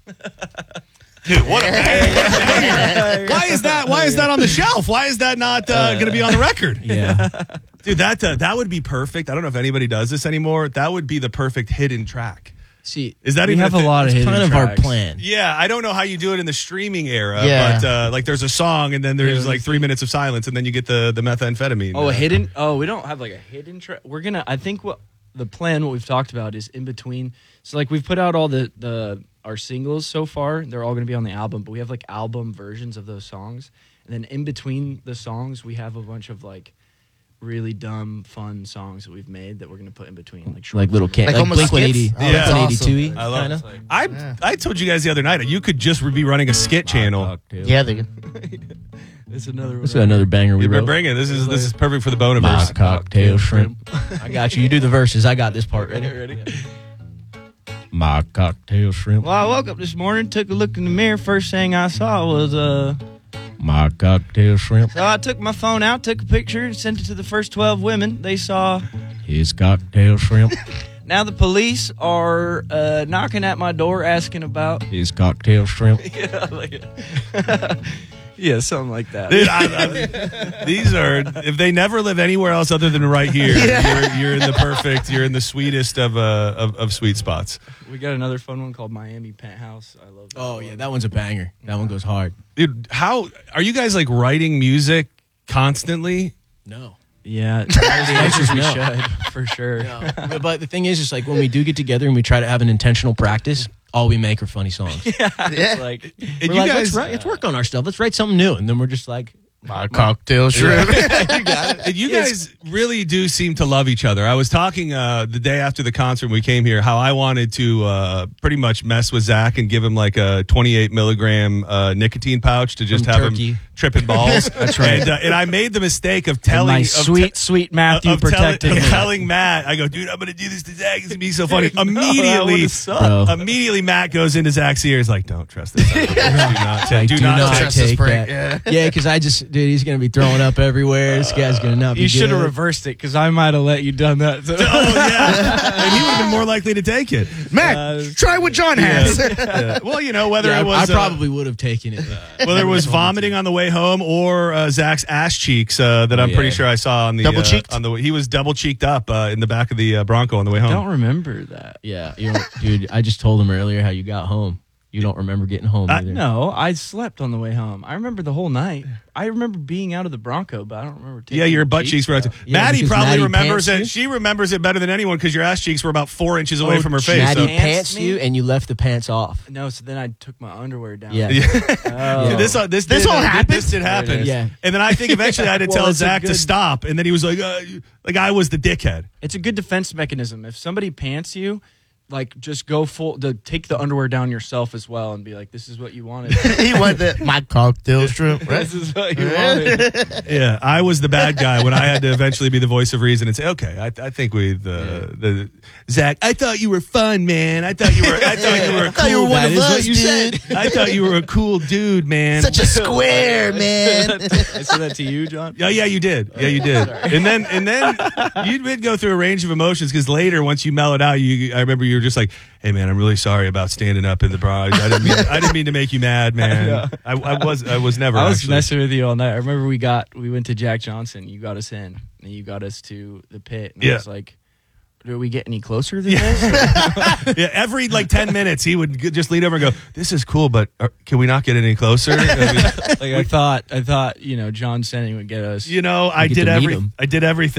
Dude, what a bang. Why is that on the shelf? Why is that not going to be on the record? Yeah. Dude, that would be perfect. I don't know if anybody does this anymore. That would be the perfect hidden track. See, is that we even have a lot of hidden kind of tracks. our plan. Yeah, I don't know how you do it in the streaming era, Yeah. but like there's a song and then there's like 3 minutes of silence and then you get the methamphetamine. Oh, a hidden? Oh, we don't have like a hidden track. I think what we've talked about is in between. So like we've put out all our singles so far. They're all going to be on the album, but we have like album versions of those songs. And then in between the songs, we have a bunch of like really dumb, fun songs that we've made that we're going to put in between. Like little cat, Like like almost Blink-180, skits? Oh, that's Blink-182. I love kinda. it. I told you guys the other night you could just be running a skit channel. Yeah, they It's another one. Let's do another banger we You've been wrote. bringing this is perfect for the My Boniverse. cocktail shrimp. I got you. You do the verses. I got this part. Ready? My cocktail shrimp. Well, I woke up this morning, took a look in the mirror. First thing I saw was My cocktail shrimp. So I took my phone out, took a picture, and sent it to the first 12 women. They saw. His cocktail shrimp. Now the police are knocking at my door asking about. His cocktail shrimp. Yeah, something like that. Dude, these are, if they never live anywhere else other than right here, you're in the perfect, you're in the sweetest of sweet spots. We got another fun one called Miami Penthouse. I love that. Oh, yeah. That one's a banger. That one goes hard. Dude, how are you guys like writing music constantly? No. Yeah, the answer is we No. should, for sure. But the thing is like when we do get together and we try to have an intentional practice, all we make are funny songs. It's like, And We're you like, guys, let's work on our stuff. Let's write something new. And then we're just like, my cocktail shrimp. and you guys really do seem to love each other. I was talking the day after the concert when we came here, how I wanted to pretty much mess with Zach and give him like a 28 milligram nicotine pouch to just From have Turkey. him tripping balls. That's right. And I made the mistake of and telling my of sweet Matthew of protecting me. telling Matt, I go, dude, I'm going to do this to Zach. It's going to be so funny. That Immediately, would've sucked. Bro. immediately Matt goes into Zach's ear. He's like, don't trust this. Do not Like, do do not not take trust this take break, that. Yeah, because dude, he's going to be throwing up everywhere. This guy's going to not be You should have good. reversed it because I might have let you done that. Oh, yeah. And he would have been more likely to take it. Matt, try what John has. Yeah. Well, you know, whether Yeah, it was I probably would have taken it. whether it was vomiting on the way home or Zach's ass cheeks that I'm pretty yeah. sure I saw on the Double-cheeked? on the he was double cheeked up in the back of the Bronco on the way I home. don't remember that. Yeah, dude, I just told him earlier how you got home. You don't remember getting home either. No, I slept on the way home. I remember the whole night. I remember being out of the Bronco, but I don't remember taking Yeah, your the butt cheeks were out. Yeah, Maddie because probably Maddie remembers pantsed it. you? She remembers it better than anyone because your ass cheeks were about 4 inches away from her face. Maddie So. Pants pantsed you and you left the pants off. No, so then I took my underwear down. Yeah. Oh. This all This happened? This did happen. There it is. Yeah. And then I think eventually I had to Well, tell it's a Zach to good- stop, and then he was like I was the dickhead. It's a good defense mechanism. If somebody pants you, like just go take the underwear down yourself as well and be like, this is what you wanted. He went my cocktail shrimp. Right? This is what you wanted. Yeah, I was the bad guy when I had to eventually be the voice of reason and say, okay, I think the Zach, I thought you were fun, man. I thought you were a thought you were cool. one That of is what us, you dude. said. I thought you were a cool dude, man. Such a square, man. I said that to you, John? Yeah, you did. Yeah, you did. And then you did go through a range of emotions because later, once you mellowed out, I remember you were just like, "Hey, man, I'm really sorry about standing up in the bar. I didn't mean to make you mad, man. I was never. I was actually. messing with you all night. I remember we went to Jack Johnson. You got us in, and you got us to the pit. And I was like, do we get any closer than this? Yeah, every like 10 minutes, he would just lean over and go, "This is cool, but can we not get any closer?" I thought, John Senning would get us. I get did to meet him. I did everything.